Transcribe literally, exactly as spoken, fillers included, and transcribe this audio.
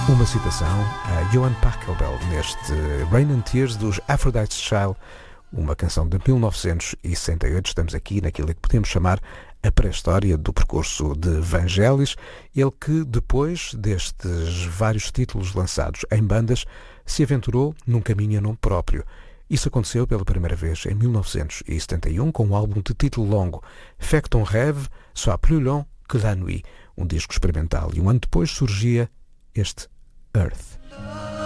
Uma citação a Johan Pachelbel neste Rain and Tears dos Aphrodite's Child, uma canção de mil novecentos e sessenta e oito. Estamos aqui naquilo que podemos chamar a pré-história do percurso de Vangelis, ele que depois destes vários títulos lançados em bandas se aventurou num caminho a nome próprio. Isso aconteceu pela primeira vez em mil novecentos e setenta e um com um álbum de título longo, Fait ton rêve soit plus long que la nuit, um disco experimental, e um ano depois surgia este Earth.